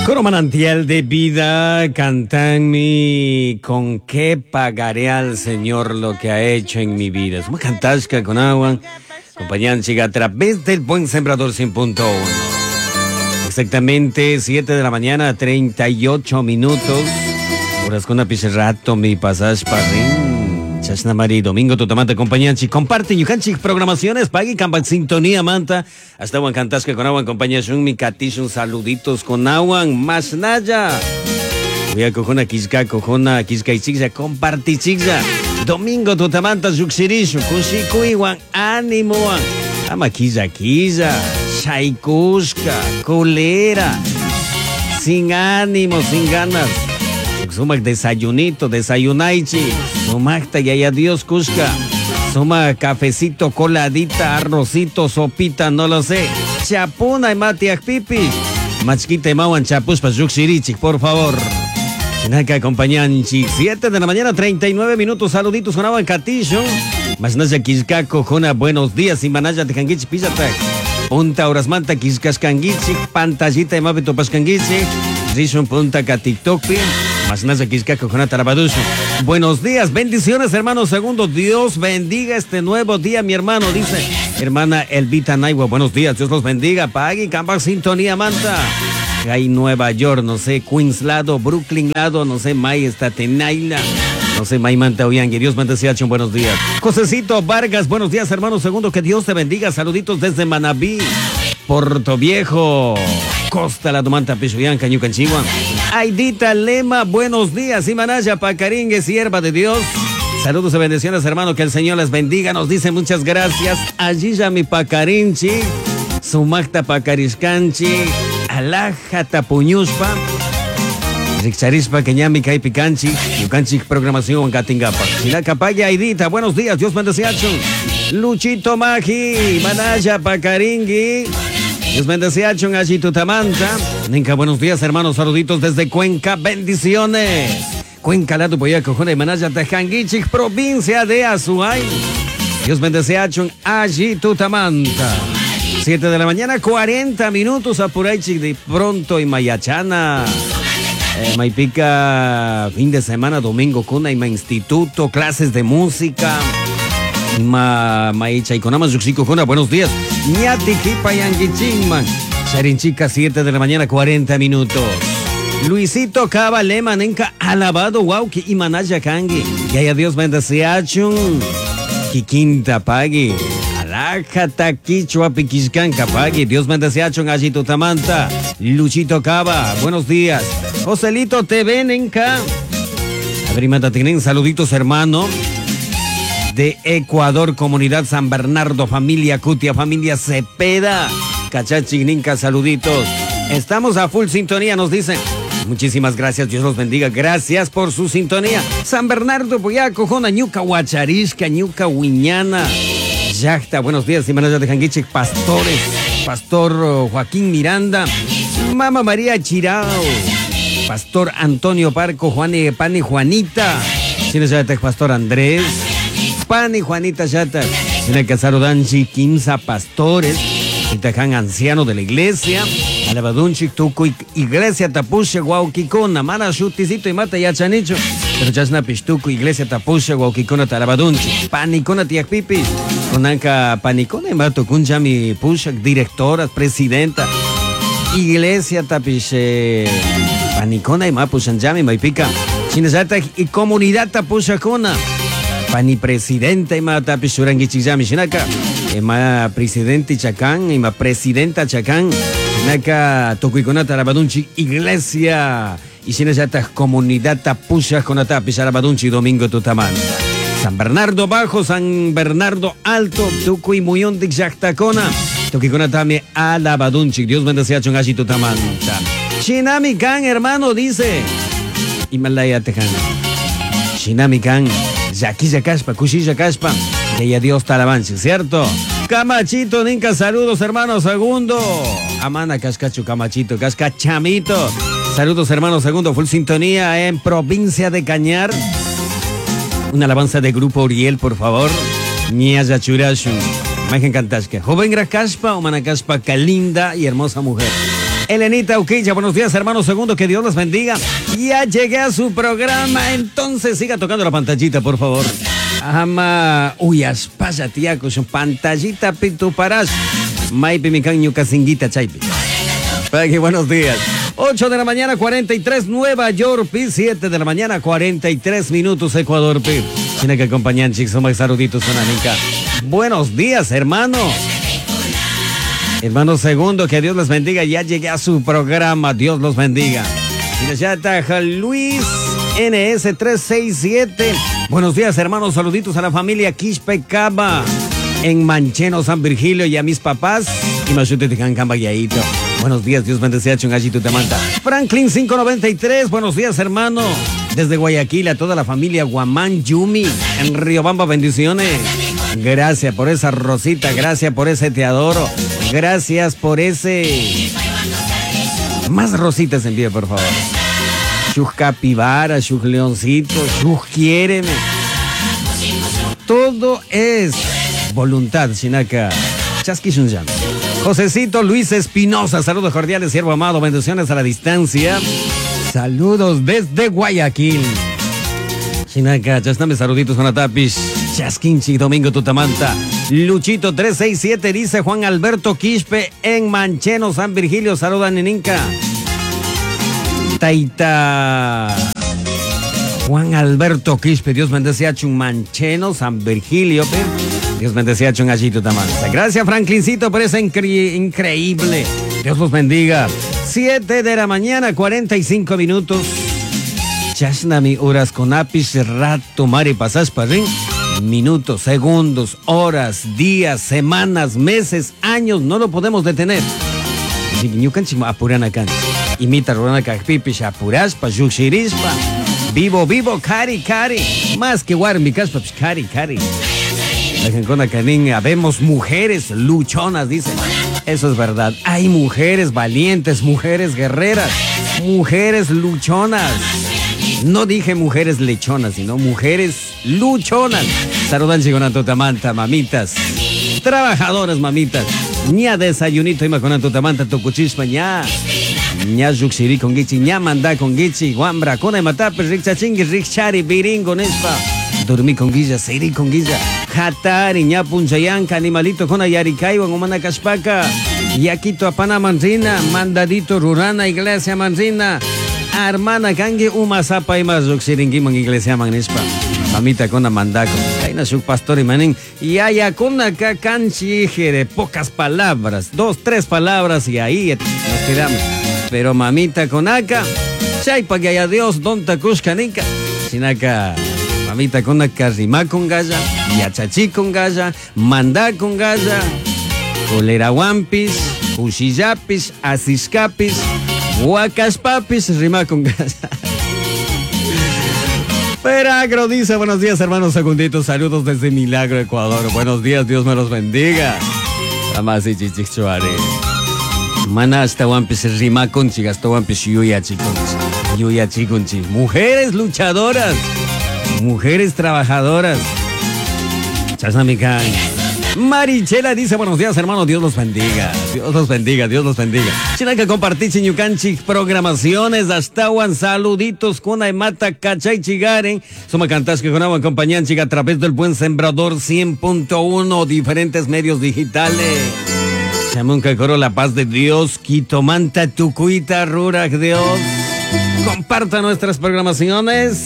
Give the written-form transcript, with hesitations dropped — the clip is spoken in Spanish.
Coro manantial de vida, cantanme, ¿con qué pagaré al Señor lo que ha hecho en mi vida? Es una cantasca con agua, acompañante a través del Buen Sembrador 100.1. Exactamente 7 de la mañana, 38 minutos. Horas con apice rato, mi pasaje para Chasna Mari, domingo, tu tamanta, acompañante. Comparte yucanchi programaciones, pague campa sintonía manta. Hasta Juan Cantasca con agua, acompañación, mi catishun, saluditos con agua, más naya. Voy a cojona, quisca y chigza, comparte chigza. Domingo, tu tamanta, yuxirishu, kushikuiwan, ánimo, ama quilla, shaikushka, colera, sin ánimo, sin ganas. Sumak desayunito, desayunaichi. Sumakta y Dios Cusca. Suma cafecito, coladita, arrocito, sopita, no lo sé. Chapuna y matiak pipi. Machquita y mauan chapus pa yuxirichi, por favor. Chinaka acompañanchi. 7 de la mañana, 39 minutos. Saluditos con agua en Catillo. Masnaya Quiscaco, Jona, buenos días. Y manaya de Canguichi, Pizatak. Punta Orasmanta, Quiscascanguichi. Pantallita y mapito pascanguichi. Rishon punta Catiktopi. Masnaya Quiscaco, Jona, Tarabaducho. Buenos días, bendiciones, hermano segundo. Dios bendiga este nuevo día, mi hermano. Dice, hermana Elvita Naigua, buenos días. Dios los bendiga. Pagui, Campa, Sintonía, Manta. Hay Nueva York, no sé, Queens lado, Brooklyn lado, no sé, May Statenaila, no sé, May Manta Oyangue. Dios bendiga, buenos días. Josecito Vargas, buenos días, hermano segundo, que Dios te bendiga. Saluditos desde Manabí, Puerto Viejo, Costa La Domanta, Pichuyanca, Ñucanchigua. Aidita Lema, buenos días. Y Manaya Pacaringue, sierva de Dios. Saludos y bendiciones, hermano, que el Señor les bendiga. Nos dice muchas gracias. Allí ya mi Pacarinchi, Sumakta Pacariscanchi. Alaja Tapuñuspa, Rixarispa, Keñami, Caipicanchi, Yucanchi, programación, Gatingapa. Sinacapaya, Aidita, buenos días, Dios bendiga. Luchito Magi, Manaya Pacaringui, Dios bendiga, allí Tutamanta. Ninca, buenos días, hermanos, saluditos desde Cuenca, bendiciones. Cuenca, Lado Boyaco, Jona y Manaya Tejanguichi, provincia de Azuay. Dios bendiga, allí Tutamanta. 7 de la mañana, 40 minutos, Apuraichi de pronto y Mayachana. Maipica, fin de semana, domingo, Cuna y instituto, clases de música. Maicha y Conama, Yuxico, Cuna, buenos días. Ñatiquipa y Anguichingman. Charinchica, 7 de la mañana, 40 minutos. Luisito Cava, Lema, Nenca, alabado, Wauki y Manaya Kangi. Y haya Dios bendiga, Kikinta Pagui. Alajata Quichua Piquiscan Capagui, Dios bendiga, allí Tutamanta. Luchito Cava, buenos días. Joselito TV, Nenca. Abrimata tienen saluditos, hermano. De Ecuador, comunidad San Bernardo, familia Cutia, familia Cepeda. Cachachi, Ninca, saluditos. Estamos a full sintonía, nos dicen. Muchísimas gracias, Dios los bendiga. Gracias por su sintonía. San Bernardo, Boyaco, Jona, Ñuca, Huacharisca, Ñuca, Huiñana. Yacta, buenos días, Simanaya de Janguiche, pastores, Pastor Joaquín Miranda, Mama María Chirao, Pastor Antonio Parco, Juan y Pani Juanita, Sinayate, Pastor Andrés, Pani Juanita Yata, Sinacasaro Danchi, 15 pastores, Itajan anciano de la iglesia, Alabadunchi, Tuco, Iglesia Tapuche, Guauquicona, Mana Chuticito y Mata Yachanicho, pero Chasna Pistuco, Iglesia Tapuche, Guauquicona, Talabadunchi, Panicona Tiacpipi, Conanca Panicona y Mato Kunjami Pushak, directoras, presidenta, Iglesia Tapiche, Panicona y Mapushanjami, Maipica, Chinazata y Comunidad Tapuchacona, Pani Presidenta y Matapichuranguichizami, Chinaka, Ema Presidente Chacán, Ema Presidenta Chacán, Naka Tocuicona Tarabadunchi, Iglesia y Chinazata Comunidad Tapuchacona Tapicharabadunchi, Domingo Tutamanta. San Bernardo Bajo, San Bernardo Alto, Tucuy Muyón de Xactacona, Toquicona Tame Alabadunchi, Dios bendiga, Chongashi Tutamanta. Shinami Kan, hermano, dice Himalaya Tejan. Shinami Kan, Yaquilla Caspa, Cuchilla Caspa, que ya Dios te alabanche, ¿cierto? Camachito, Ninca, saludos, hermano segundo. Amana Cascacho, Camachito, Cascachamito. Saludos, hermano segundo, full sintonía en provincia de Cañar. Una alabanza de Grupo Uriel, por favor. Ñaya Churashu. Imagen Cantasca. Joven Gracaspa o Manacaspa, linda y hermosa mujer. Elenita Uquilla, buenos días, hermano segundo, que Dios los bendiga. Ya llegué a su programa, entonces siga tocando la pantallita, por favor. Ama, uyas, pasa, tiaco, su pantallita pituparas. Maipi, mi caño, casinguita, chaipi. Peggy, buenos días. 8 de la mañana, 43, Nueva York, Pi. 7 de la mañana, 43 minutos, Ecuador, Pi. Tiene que acompañar, chicos, somos saluditos, Sonanica. Buenos días, hermano. Hermano segundo, que Dios los bendiga. Ya llegué a su programa, Dios los bendiga. Y ya está Luis NS367. Buenos días, hermanos, saluditos a la familia Quispe Cava en Mancheno, San Virgilio, y a mis papás. Y Machute Ticancamba Guiaito. Buenos días, Dios bendiga, Chungallito Tamanta. Franklin 593, buenos días, hermano. Desde Guayaquil, a toda la familia Guamán Yumi, en Riobamba, bendiciones. Gracias por esa Rosita, gracias por ese te adoro, gracias por ese... Más rositas envíe, por favor. Chuj capibara, chuj leoncito, chuj quiéreme. Todo es voluntad, Chinaca. Chasquishunjan. Josecito Luis Espinosa, saludos cordiales, siervo amado, bendiciones a la distancia. Saludos desde Guayaquil. Chinaca, chastame saluditos con Atapis. Chasquinchi, Domingo Tutamanta. Luchito 367 dice Juan Alberto Quispe en Mancheno, San Virgilio. Saluda Neninca. Taita. Juan Alberto Quispe, Dios bendice a Chun Mancheno, San Virgilio. Dios bendice a Chun allí Tutamanta. Gracias, Franklincito, por ese increíble. Dios los bendiga. 7 de la mañana, 45 minutos. Chasnami, horas con apis, rato, mari, pasas parrín. Minutos, segundos, horas, días, semanas, meses, años, no lo podemos detener. Imita Rurana Cajpipi, Apuraspa, Yuxirispa. Vivo, cari. Más que Guarmicaspa, cari. La gente canin, habemos mujeres luchonas, dice. Eso es verdad. Hay mujeres valientes, mujeres guerreras, mujeres luchonas. No dije mujeres lechonas, sino mujeres luchonas. Saludan Chigonato Tamanta, mamitas. Trabajadoras, mamitas. Ña desayunito, ima con Tamanta, tocuchispa, ña yuxiri con gichi, ña manda con gichi, guambra, con matape, rixachingui, rixchari, biringo, nespa. Dormí con guilla, seiri con guilla. Hatari, ña punchayanca, animalito con ayaricaiwa, gomana caspaka. Yaquito apana manzina, mandadito rurana, iglesia manzina. Hermana kangi umasapa y más yuxiringimon iglesia manispa. Mamita con mandaco. Kaina su pastor y manín. Y haya con acá canchije de pocas palabras. 2, 3 palabras y ahí nos quedamos. Pero mamita con acá. Chaipa que haya Dios, don tacushcanica. Sin acá. Mamita con acá rima con galla. Yachachi con galla. Mandá con galla. Coleraguampis. Cuchillapis. Asiscapis. Huacaspapis. Rima con galla. Peragro dice, buenos días, hermanos segunditos, saludos desde Milagro, Ecuador. Buenos días, Dios me los bendiga. Amasi chichichuare. Mana hasta wampis rima conchi, hasta wampis yuya chiconchi. Mujeres luchadoras, mujeres trabajadoras. Chasamican. Marichela dice, buenos días, hermano, Dios los bendiga. Dios los bendiga. China que compartí chiñucanchi programaciones, hasta Juan, saluditos con Aymata, Cachay, Chigaren. Soma cantas que con agua acompañan, chica, a través del Buen Sembrador 100.1, diferentes medios digitales. Chamunca coro la paz de Dios, Quitomanta, Tucuita, Rurak, Dios. Comparta nuestras programaciones.